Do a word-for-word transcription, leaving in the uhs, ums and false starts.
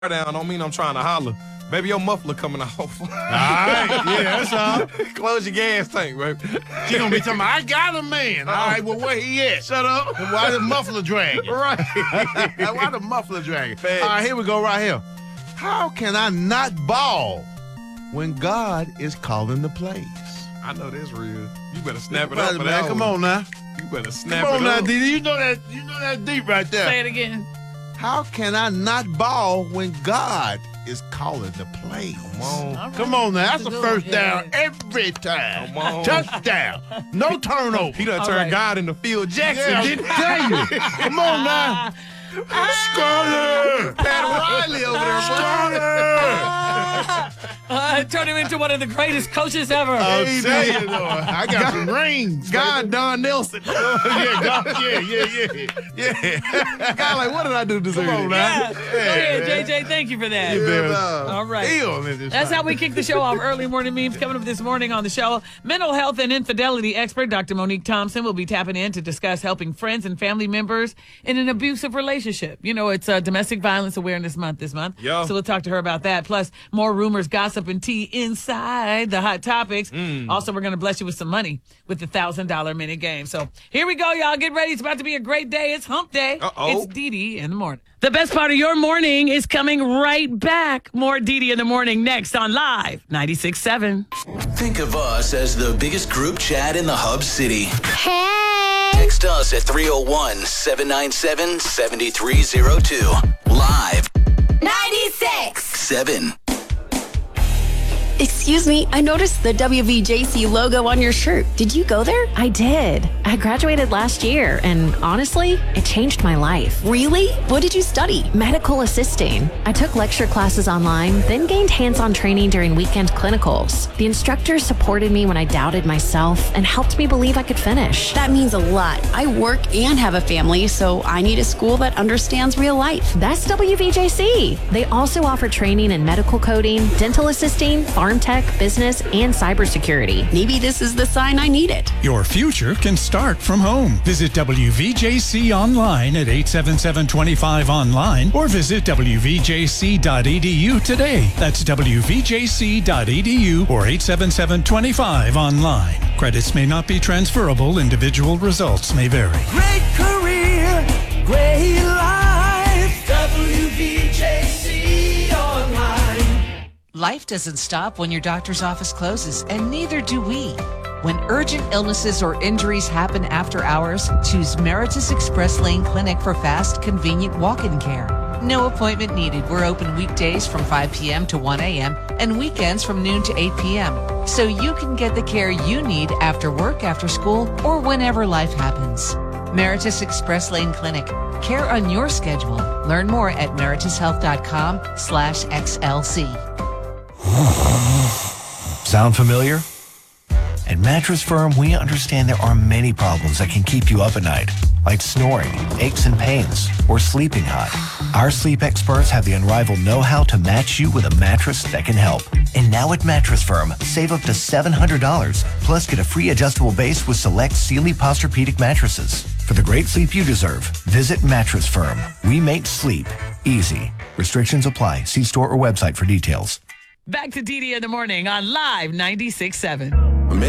down don't mean I'm trying to holler. Baby, your muffler coming off. All right, yeah, that's all. Close your gas tank, baby. She gonna be talking about, I got a man. All right, well, where he at? Shut up. Why the muffler dragging? Right. Why the muffler dragging? Facts. All right, here we go right here. How can I not ball when God is calling the plays? I know this real. You better snap it Brother, up for man, that come one. on now. You better snap Come on it now, up. Didi. You know that you know that deep right there. Say it again. How can I not ball when God is calling the plays? Come on. All right. Come on now. That's That's a a first good one. down Yeah. every time. Come on. Touchdown. No turnover. He done All turned right. God into Phil Jackson, Yeah, I didn't he? tell you. Come on now. Scarlet. Pat Riley over there, Scarlet. Uh, turn him into one of the greatest coaches ever. I'll Hey, tell man. you, though, I got some rings. God, Don Nelson. yeah, God, yeah, yeah, yeah. Yeah. God, like, what did I do to deserve Come on it? now. yeah. Go ahead, man. J J. Thank you for that. You better All right. feel in this That's fight. how we kick the show off. Early morning memes coming up this morning on the show. Mental health and infidelity expert Doctor Monique Thompson will be tapping in to discuss helping friends and family members in an abusive relationship. You know, it's uh, Domestic Violence Awareness Month this month. Yeah. So we'll talk to her about that. Plus, more rumors, gossip, and tea inside the hot topics. Also, we're going to bless you with some money with the one thousand dollar minute game. So here we go, y'all. Get ready. It's about to be a great day. It's hump day. Uh-oh. It's Dee Dee in the morning. The best part of your morning is coming right back. More Dee Dee in the morning next on Live ninety-six point seven. Think of us as the biggest group chat in the Hub City. Hey! Text us at three oh one, seven nine seven, seven three oh two. Live ninety-six! seven. Excuse me, I noticed the W V J C logo on your shirt. Did you go there? I did. I graduated last year, and honestly, it changed my life. Really? What did you study? Medical assisting. I took lecture classes online, then gained hands-on training during weekend clinicals. The instructors supported me when I doubted myself and helped me believe I could finish. That means a lot. I work and have a family, so I need a school that understands real life. That's W V J C. They also offer training in medical coding, dental assisting, farm tech, business, and cybersecurity. Maybe this is the sign I needed. Your future can start from home. Visit W V J C online at eight seven seven, two five online or visit W V J C dot E D U today. That's W V J C dot E D U or eight seven seven, two five online. Credits may not be transferable. Individual results may vary. Great career, great life. W V J C Online. Life doesn't stop when your doctor's office closes, and neither do we. When urgent illnesses or injuries happen after hours, choose Meritus Express Lane Clinic for fast, convenient walk-in care. No appointment needed. We're open weekdays from five p.m. to one a.m. and weekends from noon to eight p.m. So you can get the care you need after work, after school, or whenever life happens. Meritus Express Lane Clinic. Care on your schedule. Learn more at meritushealth.com slash XLC. Sound familiar? At Mattress Firm, we understand there are many problems that can keep you up at night, like snoring, aches and pains, or sleeping hot. Our sleep experts have the unrivaled know-how to match you with a mattress that can help. And now at Mattress Firm, save up to seven hundred dollars, plus get a free adjustable base with select Sealy Posturepedic mattresses. For the great sleep you deserve, visit Mattress Firm. We make sleep easy. Restrictions apply. See store or website for details. Back to Dee Dee in the morning on Live ninety-six point seven.